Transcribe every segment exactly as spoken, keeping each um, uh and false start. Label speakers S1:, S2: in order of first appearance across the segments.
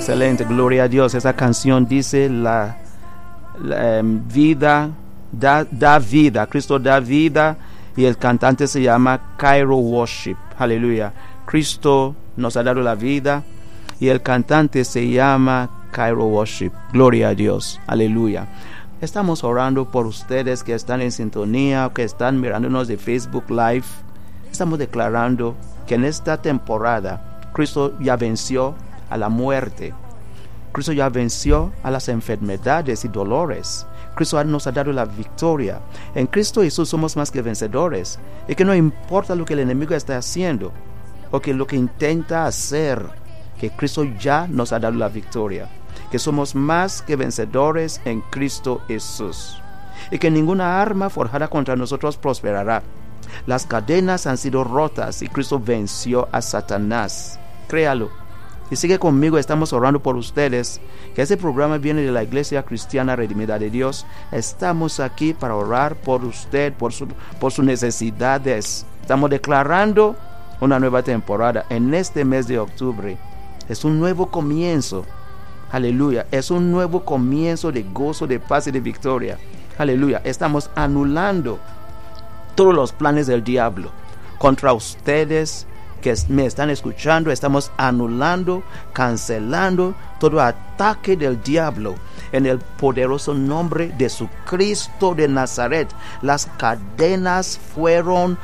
S1: Excelente, gloria a Dios. Esa canción dice la, la um, vida, da, da vida, Cristo da vida, y el cantante se llama Cairo Worship. Aleluya. Cristo nos ha dado la vida y el cantante se llama Cairo Worship. Gloria a Dios. Aleluya. Estamos orando por ustedes que están en sintonía, que están mirándonos de Facebook Live. Estamos declarando que en esta temporada Cristo ya venció a la muerte. Cristo ya venció a las enfermedades y dolores. Cristo nos ha dado la victoria. En Cristo Jesús somos más que vencedores. Y que no importa lo que el enemigo está haciendo o que lo que intenta hacer, que Cristo ya nos ha dado la victoria. Que somos más que vencedores en Cristo Jesús. Y que ninguna arma forjada contra nosotros prosperará. Las cadenas han sido rotas y Cristo venció a Satanás. Créalo. Y sigue conmigo, estamos orando por ustedes, que este programa viene de la Iglesia Cristiana Redimida de Dios. Estamos aquí para orar por usted, por, su, por sus necesidades. Estamos declarando una nueva temporada en este mes de octubre. Es un nuevo comienzo. Aleluya. Es un nuevo comienzo de gozo, de paz y de victoria. Aleluya. Estamos anulando todos los planes del diablo contra ustedes que me están escuchando. Estamos anulando, cancelando todo ataque del diablo en el poderoso nombre de su Cristo de Nazaret. Las cadenas fueron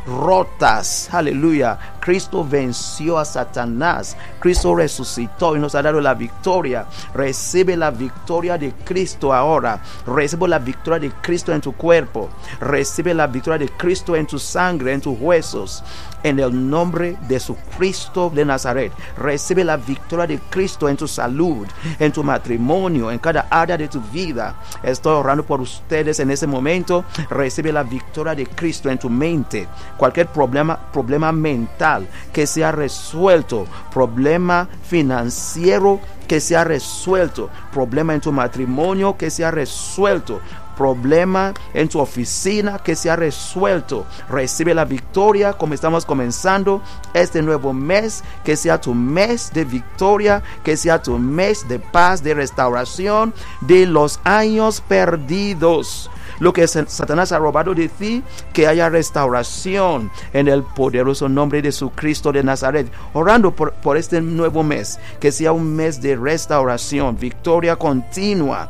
S1: rotas. Aleluya. Cristo venció a Satanás. Cristo resucitó y nos ha dado la victoria. Recibe la victoria de Cristo ahora. Recibe la victoria de Cristo en tu cuerpo. Recibe la victoria de Cristo en tu sangre, en tus huesos. En el nombre de su Cristo de Nazaret. Recibe la victoria de Cristo en tu salud, en tu matrimonio, en cada área de tu vida. Estoy orando por ustedes en ese momento. Recibe la victoria de Cristo en tu mente. Cualquier problema, problema mental que sea resuelto, problema financiero que sea resuelto, problema en tu matrimonio que sea resuelto, problema en tu oficina que sea resuelto. Recibe la victoria como estamos comenzando este nuevo mes. Que sea tu mes de victoria, que sea tu mes de paz, de restauración de los años perdidos. Lo que Satanás ha robado de ti, que haya restauración en el poderoso nombre de su Cristo de Nazaret. Orando por, por este nuevo mes, que sea un mes de restauración, victoria continua.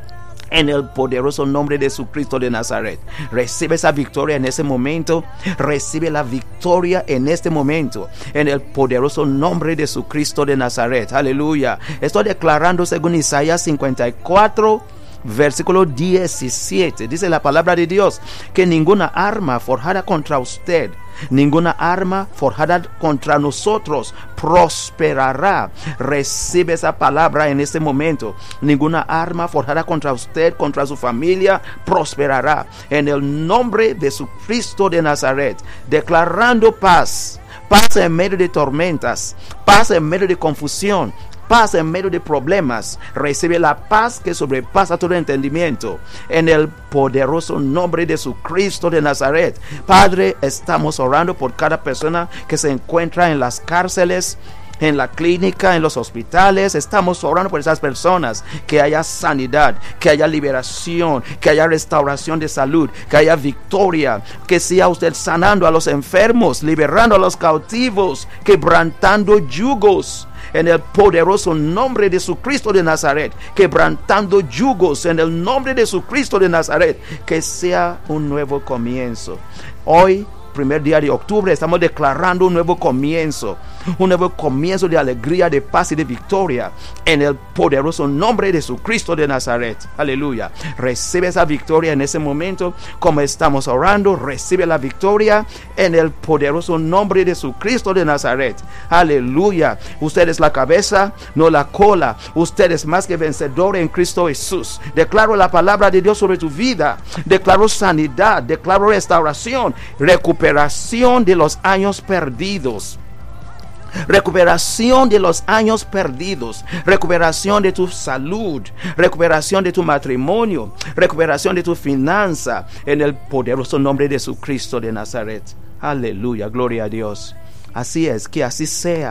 S1: En el poderoso nombre de su Cristo de Nazaret. Recibe esa victoria en ese momento. Recibe la victoria en este momento. En el poderoso nombre de su Cristo de Nazaret. Aleluya. Estoy declarando según Isaías cincuenta y cuatro, versículo diecisiete. Dice la palabra de Dios que ninguna arma forjada contra usted, ninguna arma forjada contra nosotros prosperará. Recibe esa palabra en este momento. Ninguna arma forjada contra usted, contra su familia, prosperará. En el nombre de su Cristo de Nazaret. Declarando paz. Paz en medio de tormentas. Paz en medio de confusión. Paz en medio de problemas. Recibe la paz que sobrepasa todo entendimiento. En el poderoso nombre de su Cristo de Nazaret. Padre, estamos orando por cada persona que se encuentra en las cárceles, en la clínica, en los hospitales. Estamos orando por esas personas. Que haya sanidad, que haya liberación, que haya restauración de salud, que haya victoria. Que sea usted sanando a los enfermos, liberando a los cautivos, quebrantando yugos. En el poderoso nombre de su Cristo de Nazaret, quebrantando yugos en el nombre de su Cristo de Nazaret. Que sea un nuevo comienzo. Hoy, primer día de octubre, estamos declarando un nuevo comienzo. Un nuevo comienzo de alegría, de paz y de victoria. En el poderoso nombre de su Cristo de Nazaret. Aleluya. Recibe esa victoria en ese momento. Como estamos orando, recibe la victoria en el poderoso nombre de su Cristo de Nazaret. Aleluya. Usted es la cabeza, no la cola. Usted es más que vencedor en Cristo Jesús. Declaro la palabra de Dios sobre tu vida. Declaro sanidad. Declaro restauración. Recuperación de los años perdidos. Recuperación de los años perdidos. Recuperación de tu salud. Recuperación de tu matrimonio. Recuperación de tu finanza. En el poderoso nombre de su Cristo de Nazaret. Aleluya, gloria a Dios. Así es, que así sea.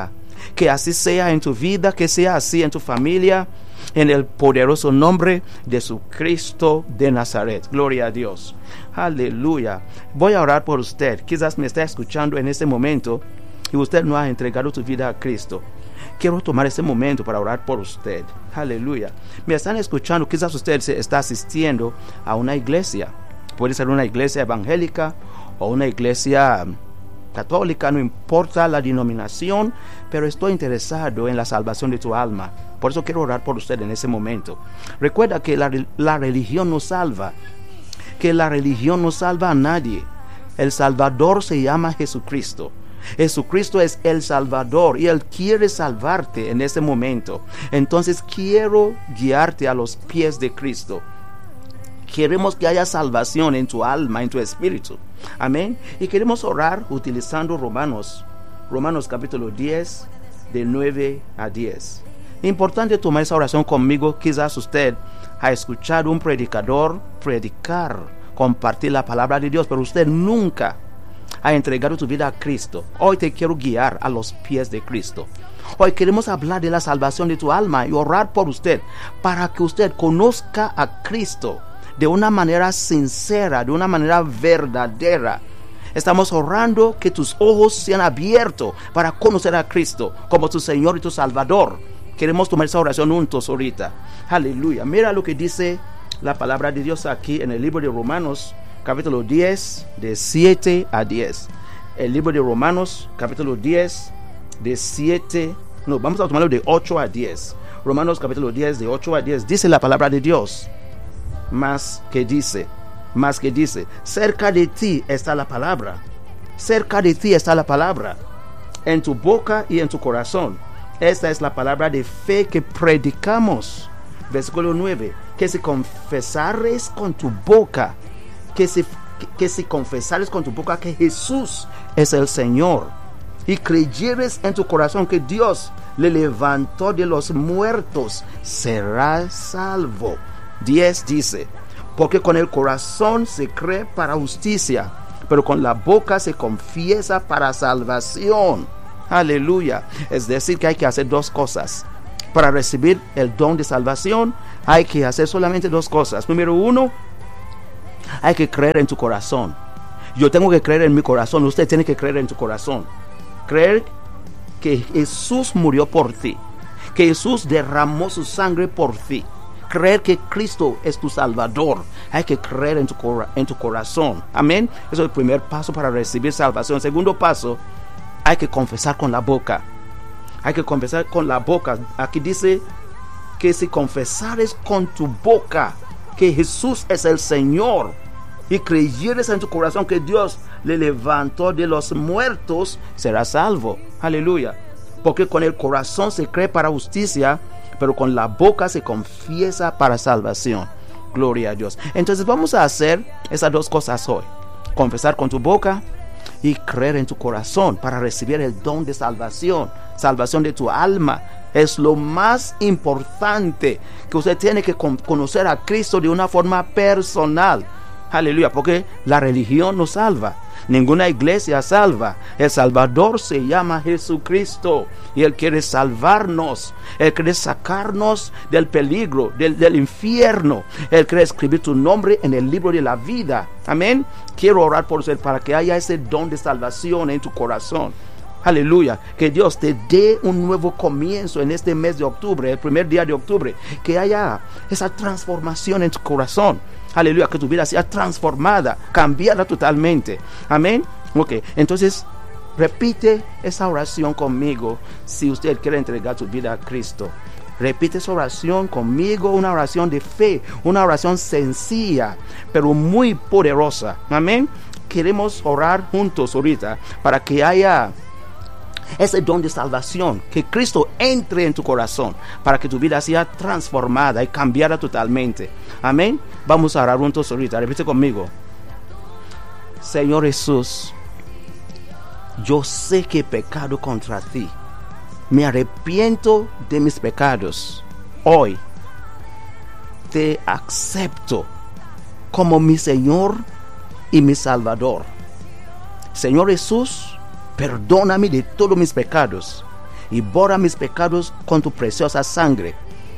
S1: Que así sea en tu vida, que sea así en tu familia, en el poderoso nombre de Jesucristo de Nazaret. Gloria a Dios. Aleluya. Voy a orar por usted. Quizás me está escuchando en este momento y usted no ha entregado su vida a Cristo. Quiero tomar este momento para orar por usted. Aleluya. Me están escuchando. Quizás usted se está asistiendo a una iglesia. Puede ser una iglesia evangélica o una iglesia católica, no importa la denominación, pero estoy interesado en la salvación de tu alma. Por eso quiero orar por usted en ese momento. Recuerda que la, la religión no salva, que la religión no salva a nadie. El Salvador se llama Jesucristo. Jesucristo es el Salvador y Él quiere salvarte en ese momento. Entonces quiero guiarte a los pies de Cristo. Queremos que haya salvación en tu alma, en tu espíritu. Amén. Y queremos orar utilizando Romanos, Romanos capítulo diez, de nueve a diez. Importante tomar esa oración conmigo. Quizás usted ha escuchado un predicador predicar, compartir la palabra de Dios, pero usted nunca ha entregado tu vida a Cristo. Hoy te quiero guiar a los pies de Cristo. Hoy queremos hablar de la salvación de tu alma y orar por usted para que usted conozca a Cristo de una manera sincera, de una manera verdadera. Estamos orando que tus ojos sean abiertos para conocer a Cristo como tu Señor y tu Salvador. Queremos tomar esa oración juntos ahorita. Aleluya. Mira lo que dice la palabra de Dios aquí en el libro de Romanos, capítulo diez, de siete a diez. El libro de Romanos, capítulo diez, de siete. No, vamos a tomarlo de ocho a diez. Romanos, capítulo diez, de ocho a diez. Dice la palabra de Dios. Más que dice, más que dice, cerca de ti está la palabra, cerca de ti está la palabra, en tu boca y en tu corazón. Esta es la palabra de fe que predicamos. Versículo nueve, que si confesares con tu boca, que si, que, que si confesares con tu boca que Jesús es el Señor, y creyeres en tu corazón que Dios le levantó de los muertos, serás salvo. diez dice, porque con el corazón se cree para justicia, pero con la boca se confiesa para salvación. Aleluya. Es decir, que hay que hacer dos cosas. Para recibir el don de salvación, hay que hacer solamente dos cosas. Número uno, hay que creer en tu corazón. Yo tengo que creer en mi corazón. Usted tiene que creer en tu corazón. Creer que Jesús murió por ti, que Jesús derramó su sangre por ti. Creer que Cristo es tu Salvador. Hay que creer en tu, cora- en tu corazón. Amén. Eso es el primer paso para recibir salvación. Segundo paso, hay que confesar con la boca. Hay que confesar con la boca. Aquí dice que si confesares con tu boca que Jesús es el Señor y creyeres en tu corazón que Dios le levantó de los muertos, serás salvo. Aleluya. Porque con el corazón se cree para justicia, pero con la boca se confiesa para salvación. Gloria a Dios. Entonces vamos a hacer esas dos cosas hoy. Confesar con tu boca y creer en tu corazón para recibir el don de salvación. Salvación de tu alma. Es lo más importante, que usted tiene que con- conocer a Cristo de una forma personal. Aleluya. Porque la religión no salva. Ninguna iglesia salva. El Salvador se llama Jesucristo y Él quiere salvarnos. Él quiere sacarnos del peligro, del, del infierno. Él quiere escribir tu nombre en el libro de la vida. Amén. Quiero orar por usted para que haya ese don de salvación en tu corazón. Aleluya. Que Dios te dé un nuevo comienzo en este mes de octubre, el primer día de octubre. Que haya esa transformación en tu corazón. Aleluya, que tu vida sea transformada, cambiada totalmente. Amén. Ok, entonces repite esa oración conmigo si usted quiere entregar su vida a Cristo. Repite esa oración conmigo, una oración de fe, una oración sencilla, pero muy poderosa. Amén. Queremos orar juntos ahorita para que haya ese don de salvación, que Cristo entre en tu corazón para que tu vida sea transformada y cambiada totalmente. Amén. Vamos a orar juntos ahorita. Repite conmigo. Señor Jesús, yo sé que he pecado contra ti. Me arrepiento de mis pecados. Hoy te acepto como mi Señor y mi Salvador. Señor Jesús, perdóname de todos mis pecados y borra mis pecados con tu preciosa sangre.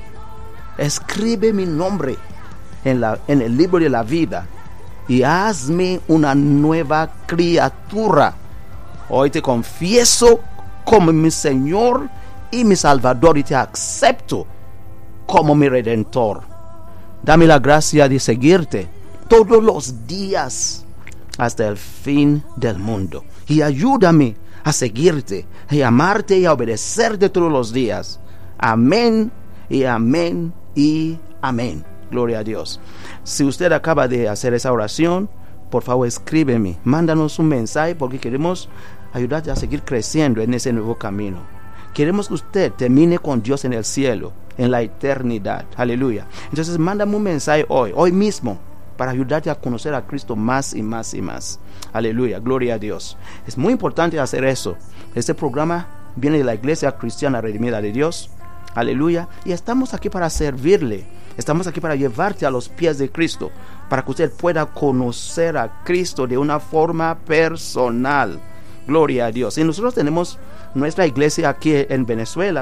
S1: Escribe mi nombre en, la, en el libro de la vida y hazme una nueva criatura. Hoy te confieso como mi Señor y mi Salvador y te acepto como mi Redentor. Dame la gracia de seguirte todos los días hasta el fin del mundo. Y ayúdame a seguirte, y amarte y a obedecerte todos los días. Amén y amén y amén. Gloria a Dios. Si usted acaba de hacer esa oración, por favor escríbeme, mándanos un mensaje, porque queremos ayudarte a seguir creciendo en ese nuevo camino. Queremos que usted termine con Dios en el cielo, en la eternidad. Aleluya. Entonces mándame un mensaje hoy, hoy mismo, para ayudarte a conocer a Cristo más y más y más. Aleluya, gloria a Dios. Es muy importante hacer eso. Este programa viene de la Iglesia Cristiana Redimida de Dios. Aleluya. Y estamos aquí para servirle. Estamos aquí para llevarte a los pies de Cristo, para que usted pueda conocer a Cristo de una forma personal. Gloria a Dios. Y nosotros tenemos nuestra iglesia aquí en Venezuela.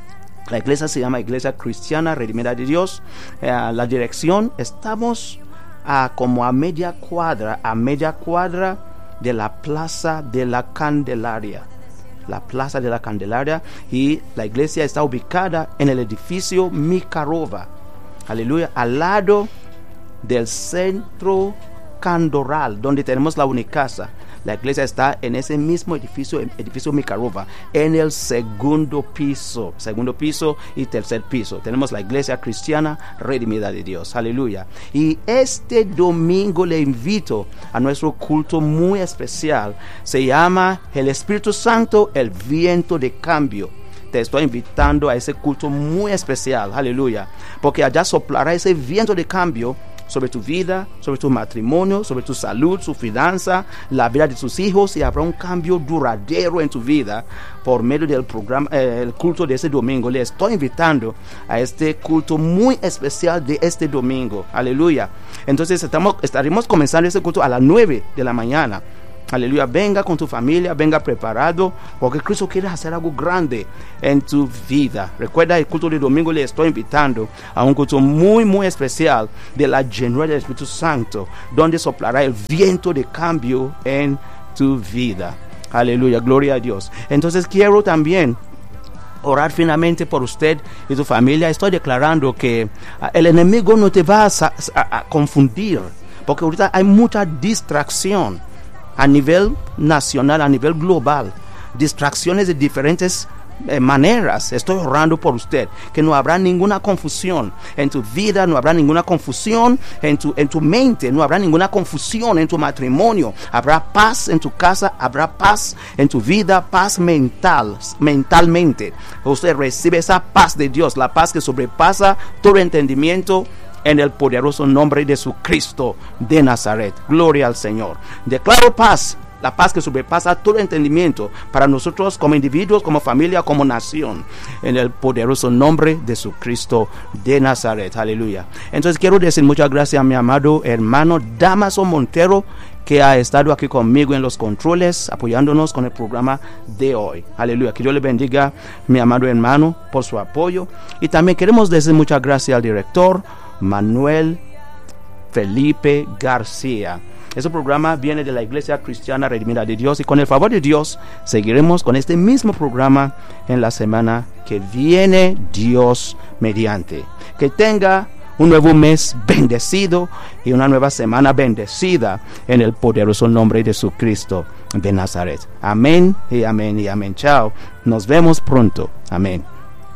S1: La iglesia se llama Iglesia Cristiana Redimida de Dios. Eh, la dirección, estamos a como a media cuadra, a media cuadra de la Plaza de la Candelaria. La Plaza de la Candelaria. Y la iglesia está ubicada en el edificio Micarova. Aleluya, al lado del Centro Candoral, donde tenemos la Unicasa. La iglesia está en ese mismo edificio, edificio Micarova, en el segundo piso, segundo piso y tercer piso. Tenemos la Iglesia Cristiana Redimida de Dios. Aleluya. Y este domingo le invito a nuestro culto muy especial. Se llama El Espíritu Santo, el viento de cambio. Te estoy invitando a ese culto muy especial. Aleluya. Porque allá soplará ese viento de cambio sobre tu vida, sobre tu matrimonio, sobre tu salud, su finanza, la vida de tus hijos, y habrá un cambio duradero en tu vida por medio del programa, eh, el culto de este domingo. Le estoy invitando a este culto muy especial de este domingo. Aleluya. Entonces estamos, estaremos comenzando este culto a las nueve de la mañana. Aleluya, venga con tu familia, venga preparado, porque Cristo quiere hacer algo grande en tu vida. Recuerda, el culto de domingo le estoy invitando a un culto muy muy especial de la llenura del Espíritu Santo, donde soplará el viento de cambio en tu vida. Aleluya, gloria a Dios. Entonces quiero también orar finalmente por usted y tu familia. Estoy declarando que uh, el enemigo no te va a, a, a confundir, porque ahorita hay mucha distracción a nivel nacional, a nivel global, distracciones de diferentes eh, maneras. Estoy orando por usted, que no habrá ninguna confusión en tu vida, no habrá ninguna confusión en tu, en tu mente, no habrá ninguna confusión en tu matrimonio. Habrá paz en tu casa, habrá paz en tu vida, paz mental, mentalmente. Usted recibe esa paz de Dios, la paz que sobrepasa todo entendimiento, en el poderoso nombre de Jesucristo de Nazaret. Gloria al Señor. Declaro paz, la paz que sobrepasa todo entendimiento para nosotros como individuos, como familia, como nación, en el poderoso nombre de Jesucristo de Nazaret. Aleluya. Entonces quiero decir muchas gracias a mi amado hermano Damaso Montero, que ha estado aquí conmigo en los controles, apoyándonos con el programa de hoy. Aleluya. Que Dios le bendiga, mi amado hermano, por su apoyo. Y también queremos decir muchas gracias al director Manuel Felipe García. Este programa viene de la Iglesia Cristiana Redimida de Dios, y con el favor de Dios seguiremos con este mismo programa en la semana que viene, Dios mediante. Que tenga un nuevo mes bendecido y una nueva semana bendecida en el poderoso nombre de Jesucristo de Nazaret. Amén y amén y amén. Chao. Nos vemos pronto. Amén.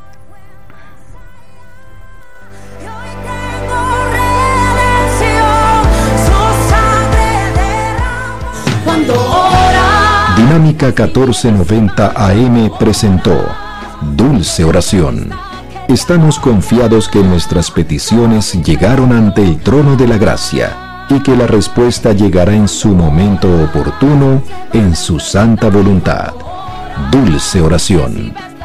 S2: Dinámica catorce noventa A M presentó Dulce Oración. Estamos confiados que nuestras peticiones llegaron ante el trono de la gracia y que la respuesta llegará en su momento oportuno, en su santa voluntad. Dulce Oración.